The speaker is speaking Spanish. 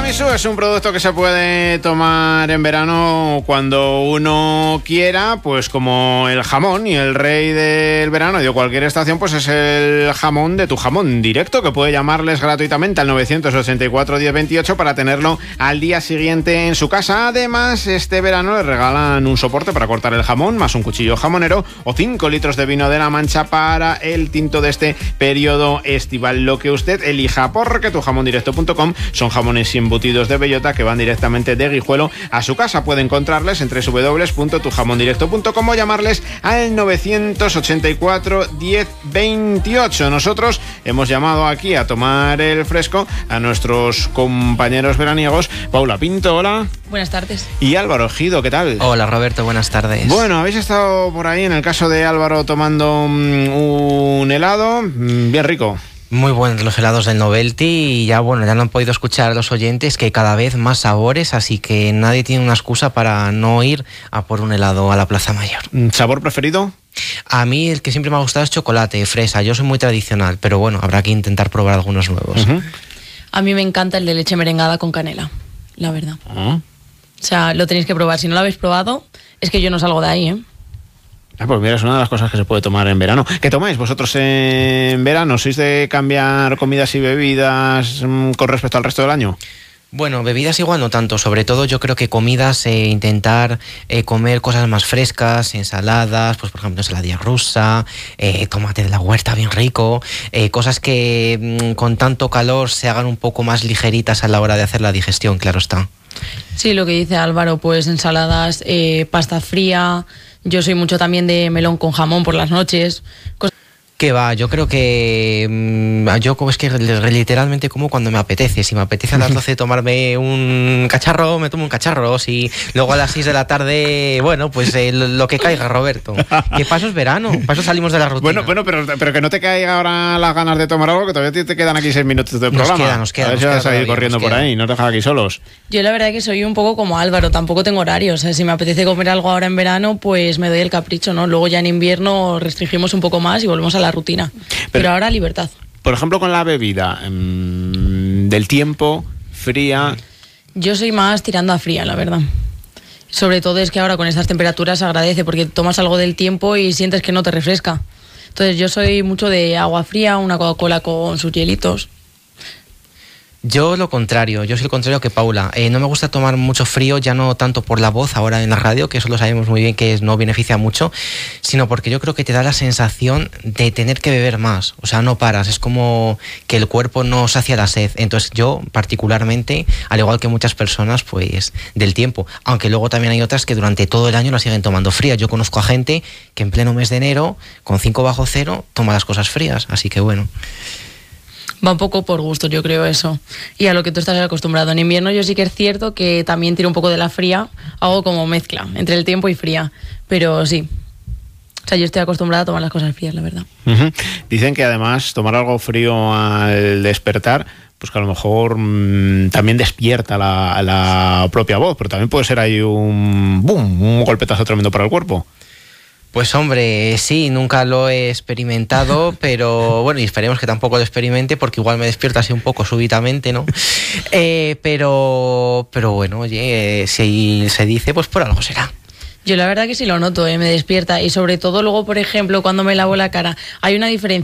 tiramisú es un producto que se puede tomar en verano cuando uno quiera, pues como el jamón, y el rey del verano y de cualquier estación pues es el jamón de Tu Jamón Directo, que puede llamarles gratuitamente al 984 1028 para tenerlo al día siguiente en su casa. Además, este verano les regalan un soporte para cortar el jamón, más un cuchillo jamonero o 5 litros de vino de La Mancha para el tinto de este periodo estival. Lo que usted elija, porque tujamondirecto.com son jamones y embutidos de bellota que van directamente de Guijuelo a su casa. Puede encontrarles en www.tujamondirecto.com o llamarles al 984 1028. Nosotros hemos llamado aquí a tomar el fresco a nuestros compañeros veraniegos. Paula Pinto, hola. Buenas tardes. Y Álvaro Gido, ¿qué tal? Hola Roberto, buenas tardes. Bueno, habéis estado por ahí en el caso de Álvaro tomando un helado bien rico. Muy buenos los helados del Novelty y ya no han podido escuchar a los oyentes que cada vez más sabores, así que nadie tiene una excusa para no ir a por un helado a la Plaza Mayor. ¿Sabor preferido? A mí el que siempre me ha gustado es chocolate, fresa. Yo soy muy tradicional, pero bueno, habrá que intentar probar algunos nuevos. Uh-huh. A mí me encanta el de leche merengada con canela, la verdad. O sea, lo tenéis que probar. Si no lo habéis probado, es que yo no salgo de ahí, ¿eh? Pues mira, es una de las cosas que se puede tomar en verano. ¿Qué tomáis vosotros en verano? ¿Sois de cambiar comidas y bebidas con respecto al resto del año? Bueno, bebidas igual no tanto, sobre todo yo creo que comidas, intentar comer cosas más frescas, ensaladas, pues por ejemplo ensaladilla rusa, tomate de la huerta bien rico, cosas que con tanto calor se hagan un poco más ligeritas a la hora de hacer la digestión, claro está. Sí, lo que dice Álvaro, pues ensaladas, pasta fría. Yo soy mucho también de melón con jamón por las noches. Que va, yo creo que yo como es que literalmente como cuando me apetece. Si me apetece a las 12 tomarme un cacharro, me tomo un cacharro. Si luego a las 6 de la tarde, bueno, pues lo que caiga, Roberto. Que paso es verano, paso salimos de la rutina. Bueno, pero que no te caiga ahora las ganas de tomar algo, que todavía te quedan aquí 6 minutos de programa. Nos queda. A ver si vas a ir corriendo por ahí, no te dejas aquí solos. Yo la verdad que soy un poco como Álvaro, tampoco tengo horario. O sea, si me apetece comer algo ahora en verano, pues me doy el capricho, ¿no? Luego ya en invierno restringimos un poco más y volvemos a la rutina. Pero ahora libertad. Por ejemplo, con la bebida del tiempo, fría. Yo soy más tirando a fría, la verdad. Sobre todo es que ahora con estas temperaturas se agradece porque tomas algo del tiempo y sientes que no te refresca. Entonces yo soy mucho de agua fría, una Coca-Cola con sus hielitos. Yo lo contrario, yo soy el contrario que Paula. No me gusta tomar mucho frío, ya no tanto por la voz ahora en la radio, que eso lo sabemos muy bien que no beneficia mucho, sino porque yo creo que te da la sensación de tener que beber más. O sea, no paras, es como que el cuerpo no sacia la sed. Entonces yo particularmente, al igual que muchas personas, pues del tiempo. Aunque luego también hay otras que durante todo el año la siguen tomando fría. Yo conozco a gente que en pleno mes de enero, con 5 bajo cero, toma las cosas frías. Así que bueno. Va un poco por gusto, yo creo eso. Y a lo que tú estás acostumbrado. En invierno yo sí que es cierto que también tiro un poco de la fría. Hago como mezcla entre el tiempo y fría. Pero sí. O sea, yo estoy acostumbrada a tomar las cosas frías, la verdad. Uh-huh. Dicen que además tomar algo frío al despertar, pues que a lo mejor también despierta la propia voz. Pero también puede ser ahí un golpetazo tremendo para el cuerpo. Pues hombre, sí, nunca lo he experimentado, pero bueno, y esperemos que tampoco lo experimente porque igual me despierto así un poco súbitamente, ¿no? Pero bueno, oye, si se dice, pues por algo será. Yo la verdad que sí lo noto, me despierta y sobre todo luego, por ejemplo, cuando me lavo la cara, hay una diferencia.